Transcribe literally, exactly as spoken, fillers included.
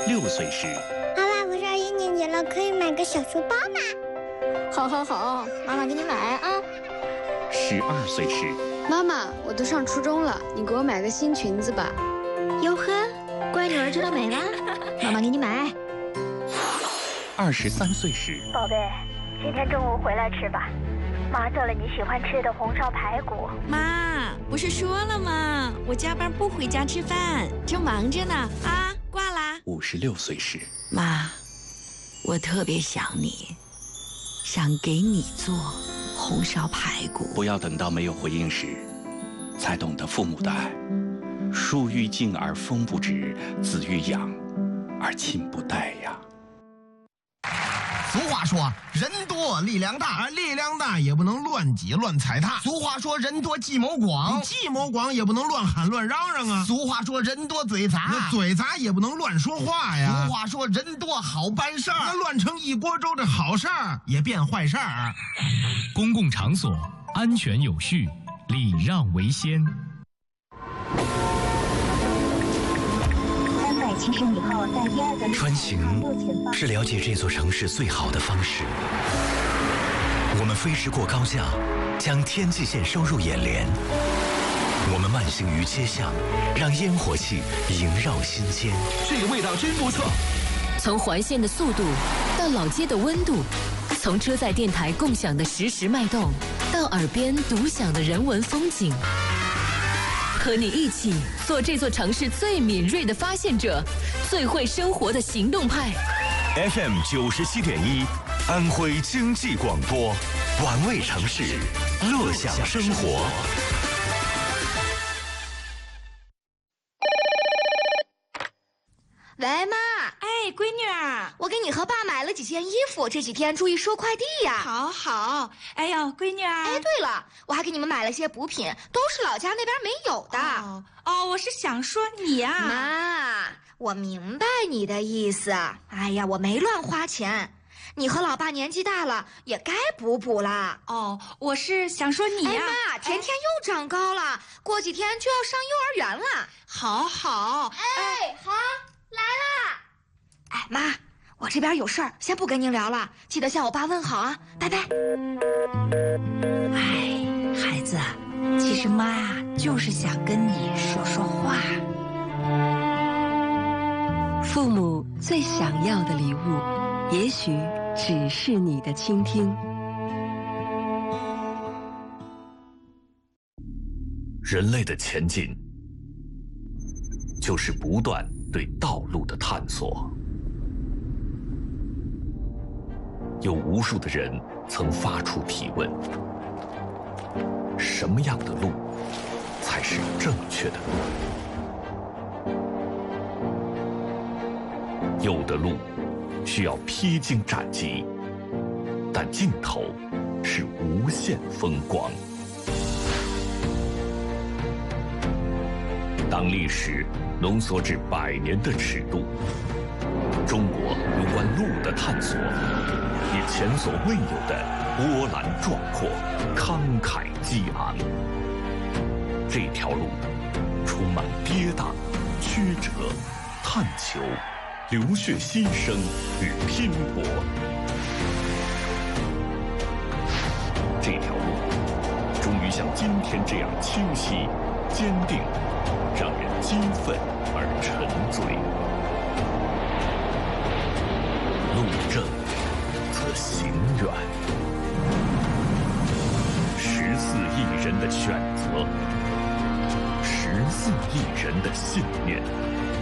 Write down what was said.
六岁时， 妈妈，我上一年级了，可以买个小书包吗？ 好，好，好，妈妈给你买啊。 十二岁时， 妈妈，我都上初中了，你给我买个新裙子吧。 哟呵，乖女儿知道美了，妈妈给你买。 二十三岁时， 宝贝，今天中午回来吃吧，妈做了你喜欢吃的红烧排骨。 妈，不是说了吗？我加班不回家吃饭，正忙着呢。啊，挂啦。 五十六岁时， 妈，我特别想你，想给你做红烧排骨。 不要等到没有回应时，才懂得父母的爱。树欲静而风不止，子欲养而亲不待呀。 俗话说，人多力量大， 而力量大也不能乱挤乱踩踏。 俗话说，人多计谋广， 计谋广也不能乱喊乱嚷嚷啊。 俗话说，人多嘴杂， 那嘴杂也不能乱说话呀。 俗话说，人多好办事儿， 那乱成一锅粥的好事儿也变坏事儿。 公共场所安全有序，礼让为先。 穿行是了解这座城市最好的方式。我们飞驰过高架，将天际线收入眼帘。我们慢行于街巷，让烟火气萦绕心间。 这个味道真不错。 从环线的速度到老街的温度，从车载电台共享的实时脉动，到耳边独享的人文风景。和你一起做这座城市最敏锐的发现者，最会生活的行动派。 F M 九十七点一，安徽经济广播，玩味城市，乐享生活。 喂，妈。 哎，闺女儿， 我给你和爸买了几件衣服，这几天注意收快递呀。 好好。哎呦，闺女儿。 哎，对了，我还给你们买了些补品，都是老家那边没有的。 哦，哦我是想说你啊。 妈，我明白你的意思。哎呀，我没乱花钱。你和老爸年纪大了，也该补补了。 哦，我是想说你呀。 哎妈，甜甜又长高了，过几天就要上幼儿园了。 好好。 哎，好，来啦。哎，妈，我这边有事儿，先不跟您聊了，记得向我爸问好啊，拜拜。 哎，孩子，其实妈呀，就是想跟你说说话。 父母最想要的礼物，也许只是你的倾听。 人类的前进，就是不断对道路的探索。有无数的人曾发出提问：什么样的路才是正确的路？有的路需要披荆斩棘，但尽头是无限风光。当历史浓缩至百年的尺度，中国有关路的探索也前所未有的波澜壮阔、慷慨激昂。这条路充满跌宕、曲折、探求、流血牺牲与拼搏。这条路终于像今天这样清晰、坚定，让人激愤而沉醉。路正则行远。十四亿人的选择，十四亿人的信念，